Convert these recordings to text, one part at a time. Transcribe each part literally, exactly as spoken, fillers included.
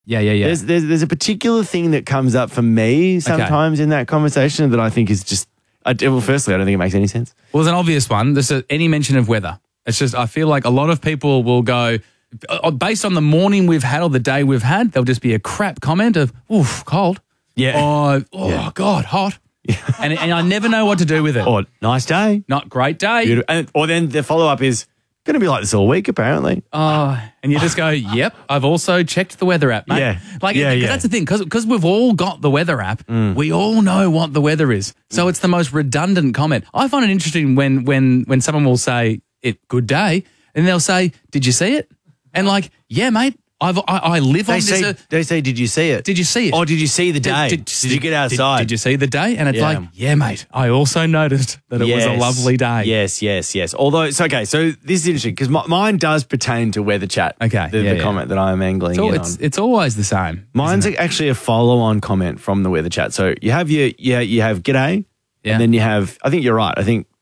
Yeah, yeah, yeah. There's, there's there's a particular thing that comes up for me sometimes in that conversation that I think is just, I, well, firstly, I don't think it makes any sense. Well, there's an obvious one. There's a, any mention of weather. It's just, I feel like a lot of people will go, uh, based on the morning we've had or the day we've had, there'll just be a crap comment of, oof, cold. Yeah. Or, oh, Yeah. God, hot. and, and I never know what to do with it. Or nice day. Not great day. Beautiful. And, or then the follow-up is, going to be like this all week, apparently. Oh, and you just go, yep, I've also checked the weather app, mate. Yeah. Like, Yeah, 'cause yeah. that's the thing, because we've all got the weather app, Mm. we all know what the weather is. So it's the most redundant comment. I find it interesting when when when someone will say, it good day, and they'll say, did you see it? And like, yeah, mate, I've, I, I live They on say, this. Uh, they say, did you see it? did you see it? Or did you see the day? Did, you get outside? Did, did you see the day? And it's Yeah. like, yeah, mate, I also noticed that it was a Yes. lovely day. Yes, yes, yes. Although, it's okay, so this is interesting because mine does pertain to weather chat. Okay, The, yeah, the yeah. comment that I'm angling So in it's, on. it's always the same. Mine's actually a follow-on comment from the weather chat. So you have your, yeah, you have g'day, Yeah. and then you have, I think you're right. I think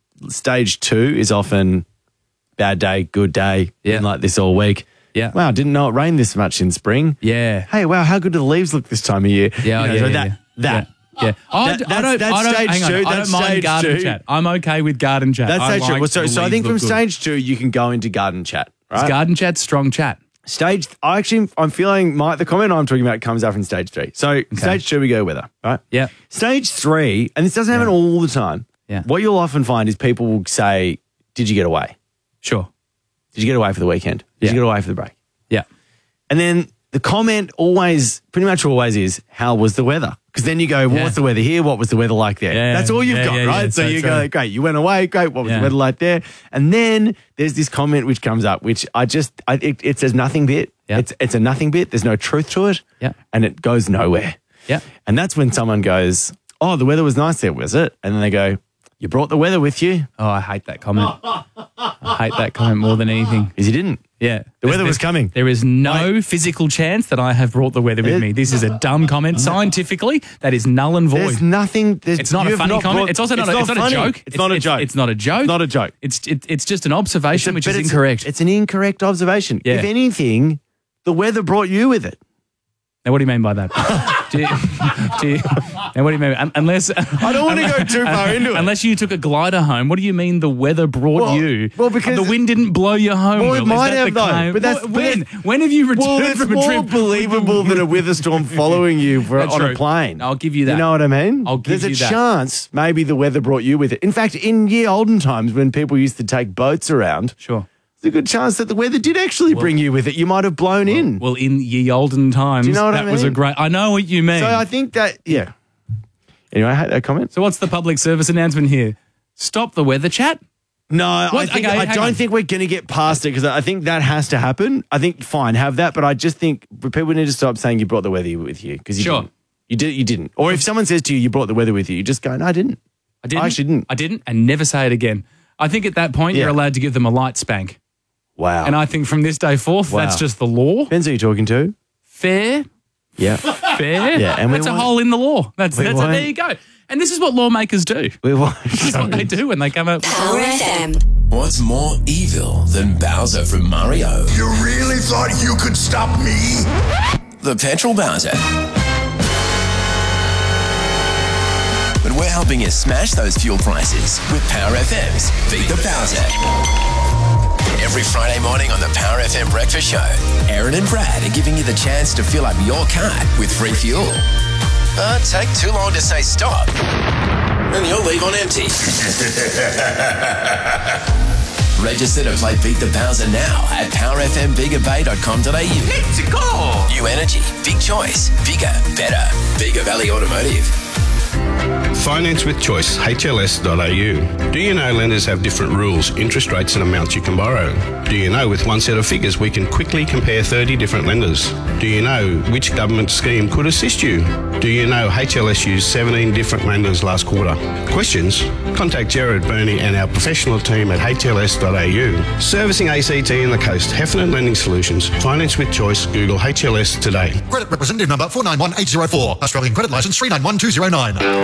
stage two is often bad day, good day, Yeah. been like this all week. Yeah. Wow, didn't know it rained this much in spring. Yeah. Hey, wow, how good do the leaves look this time of year? Yeah, You know, yeah, so yeah, that, yeah. that. Yeah. I, That- d- I that's- don't, that's I don't, stage hang on, two, I don't that's mind stage garden two. chat. I'm okay with garden chat. That's I so true. like Well, so, the so I leaves think look from good. stage two, you can go into garden chat, right? It's garden chat, strong chat. Stage, I actually, I'm feeling my, the comment I'm talking about comes up in stage three. So stage two, we go weather, right? Yeah. Stage three, and this doesn't happen all the time. Yeah. What you'll often find is people will say, did you get away? Sure. Did you get away for the weekend? Did Yeah. you get away for the break? Yeah. And then the comment always, pretty much always is, how was the weather? Because then you go, well, Yeah. what's the weather here? What was the weather like there? Yeah. That's all you've Yeah, got, yeah, right? yeah. So, So you true. go, great, you went away, great. What was Yeah. the weather like there? And then there's this comment which comes up, which I just, I, it, it says nothing bit. Yeah. It's, it's a nothing bit. There's no truth to it. Yeah. And it goes nowhere. Yeah. And that's when someone goes, oh, the weather was nice there, was it? And then they go, you brought the weather with you? Oh, I hate that comment. I hate that comment more than anything. Because you didn't. Yeah. The weather There's- was coming. There is no physical chance that I have brought the weather with It- me. This is a dumb comment. Scientifically, that is null and void. There's nothing. There's, It's not you a have funny not comment. brought- it's also not, a, it's not funny. a joke. It's, not a joke. It's not a joke. Not a joke. It's it, it's just an observation, which But is it's- incorrect. It's an incorrect observation. Yeah. If anything, the weather brought you with it. Now, what do you mean by that? do you, do you, now, what do you mean? Un- Unless I don't want to go too far into it. Unless you took a glider home, what do you mean the weather brought Well- you? well, because- the wind didn't blow you home. Well, Will. it Is might that have the though, claim? but that's- Well, but when? that's- When have you returned Well, it's from a more trip? believable than a weather storm following you for, That's on true. a plane. I'll give you that. You know what I mean? I'll give There's you a that. chance maybe the weather brought you with it. In fact, in ye olden times when people used to take boats around, Sure. there's a good chance that the weather did actually bring you with it. You might have blown in. Well, in ye olden times, Do you know what that I was a mean? great. I know what you mean. So I think that, yeah. Anyway, I hate that comment. So what's the public service announcement here? Stop the weather chat. No, I, What? think, Okay, I hang don't on. think we're going to get past it because I think that has to happen. I think, fine, have that. But I just think people need to stop saying you brought the weather with you because you Sure. didn't. You, did, you didn't. Or if someone says to you, you brought the weather with you, you just go, no, I didn't. I didn't. I actually didn't. I didn't, and never say it again. I think at that point Yeah. you're allowed to give them a light spank, Wow. and I think from this day forth, Wow. that's just the law. Depends who you're talking to. Fair, Yeah. fair. Yeah, and we that's a want- hole in the law. That's, we that's want- there you go. And this is what lawmakers do. we want This is what they do when they come up. Power F M. What's more evil than Bowser from Mario? You really thought you could stop me? The Petrol Bowser. But we're helping you smash those fuel prices with Power F M's Beat the Bowser. Every Friday morning on the Power F M Breakfast Show, Aaron and Brad are giving you the chance to fill up your card with free fuel. But take too long to say stop, and you'll leave on empty. Register to play Beat the Bowser now at power f m bigger bay dot com dot a u. Let's go! New energy, big choice, bigger, better. Bigger Valley Automotive. Finance with Choice, H L S dot a u. Do you know lenders have different rules, interest rates and amounts you can borrow? Do you know with one set of figures we can quickly compare thirty different lenders? Do you know which government scheme could assist you? Do you know H L S used seventeen different lenders last quarter? Questions? Contact Jared Burney and our professional team at H L S dot a u. Servicing A C T and the coast, Heffernan Lending Solutions. Finance with Choice, Google H L S today. Credit representative number four nine one eight zero four. Australian credit license three nine one two zero nine.